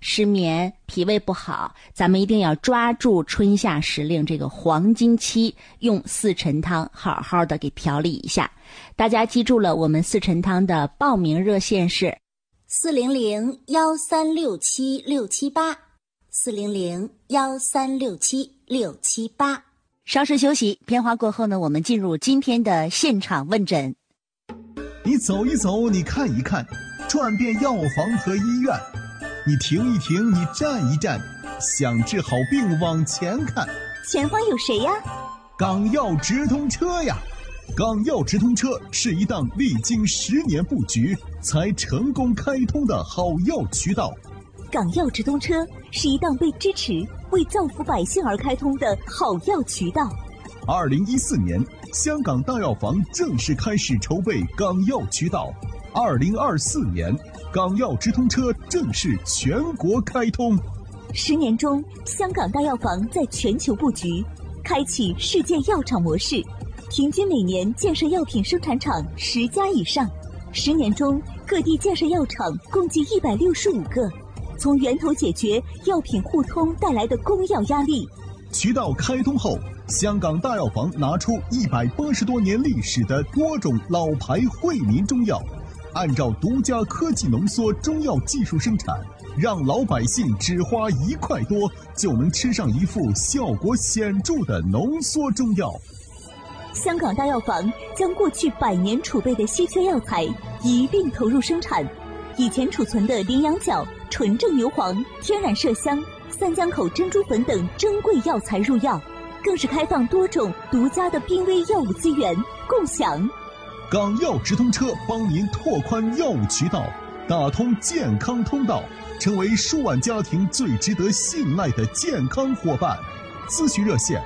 失眠、脾胃不好，咱们一定要抓住春夏时令这个黄金期，用四陈汤好好的给调理一下。大家记住了，我们四陈汤的报名热线是 400-1367-678，400-1367-678。 稍事休息，片花过后呢，我们进入今天的现场问诊。 你走一走，你看一看，转遍药房和医院，你停一停，你站一站，想治好病往前看。 前方有谁呀？ 港药直通车呀！港药直通车是一档历经10年布局才成功开通的好药渠道。 港药直通车是一档被支持、为造福百姓而开通的好药渠道。 2014年，香港大药房正式开始筹备港药渠道。2024年，港药直通车正式全国开通。 10年中，香港大药房在全球布局，开启世界药厂模式，平均每年建设药品生产厂10家以上。10年中，各地建设药厂共计165个，从源头解决药品互通带来的供药压力。 渠道开通后，香港大药房拿出180多年历史的多种老牌惠民中药，按照独家科技浓缩中药技术生产，让老百姓只花1块多就能吃上一副效果显著的浓缩中药。 香港大药房将过去100年储备的稀缺药材一并投入生产，以前储存的羚羊角、纯正牛黄、天然麝香、三江口珍珠粉等珍贵药材入药，更是开放多种独家的濒危药物资源共享。 港药直通车帮您拓宽药物渠道，打通健康通道，成为数万家庭最值得信赖的健康伙伴。咨询热线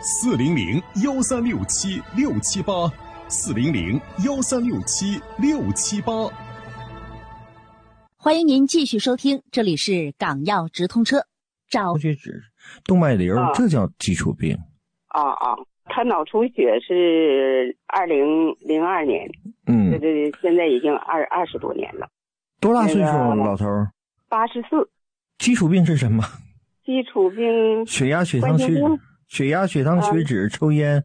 400-1367-678，400-1367-678。 欢迎您继续收听，这里是港药直通车。 高血脂、动脉瘤，这叫基础病。 他脑出血是2002年，这现在已经20多年了。 多大岁数老头 ？84。 基础病是什么？ 基础病血压、血糖、血糖、血脂、抽烟。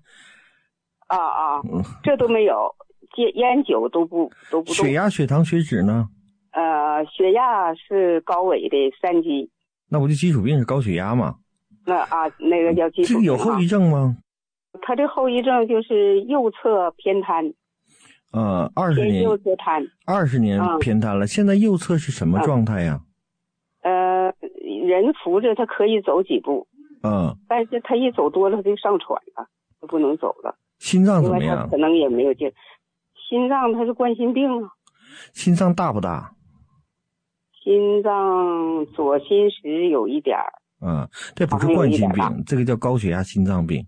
这都没有，烟酒都不动。 血压、血糖、血脂呢？ 血压是高危的3级。 那不就基础病是高血压吗？ 那个叫基础病。 这有后遗症吗？ 他这后遗症就是右侧偏瘫。 20年右侧瘫 ，20年偏瘫了。现在右侧是什么状态呀？ 人扶着他可以走几步，但是他一走多了他就上喘了，就不能走了。 心脏怎么样？ 可能也没有劲。心脏他是冠心病啊。 心脏大不大？ 心脏左心室有一点儿。 这不是冠心病，这个叫高血压心脏病。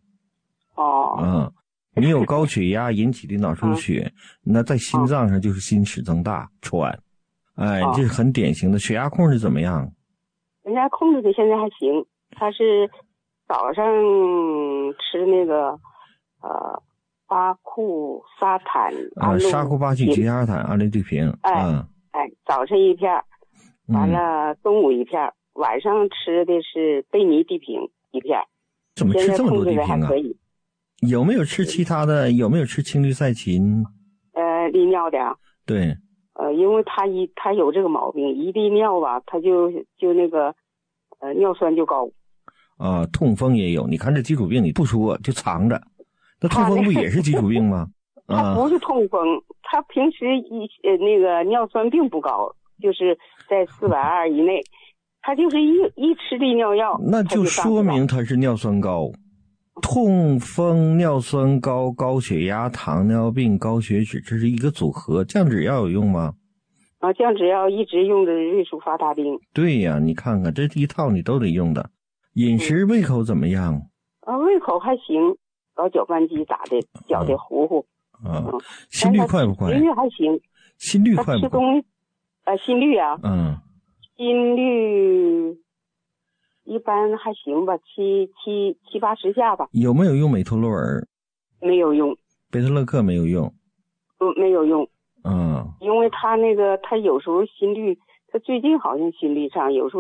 你有高血压引起的脑出血，那在心脏上就是心室增大、喘。这是很典型的。血压控制怎么样？ 人家控制的现在还行，他是早上吃那个巴库沙坦沙库巴气吉沙坦阿利对平。 早晨一片，完了中午一片，晚上吃的是贝尼地平一片。 怎么吃这么多地平啊？有没有吃其他的？有没有吃青绿赛嗪？ 利尿的。 对。 因为他有这个毛病，一利尿吧，他就那个尿酸就高。 痛风也有，你看这基础病你不说就藏着，那痛风不也是基础病吗？ 他不是痛风，他平时那个尿酸并不高，就是在420以内，他就是一吃利尿药， 那就说明他是尿酸高。痛风、尿酸高、高血压、糖尿病、高血脂，这是一个组合。降脂药有用吗？ 降脂药一直用的瑞舒发他定。 对呀，你看看这一套你都得用的。饮食胃口怎么样？ 胃口还行，搞搅拌机咋的，搅的糊糊。 心率快不快？ 心率还行。 心率快不快？ 吃东西，心率啊。心率一般还行吧，70-80下吧。 有没有用美托洛尔？ 没有用。 贝特勒克没有用。 没有用。因为他有时候心率，他最近好像心率上有时候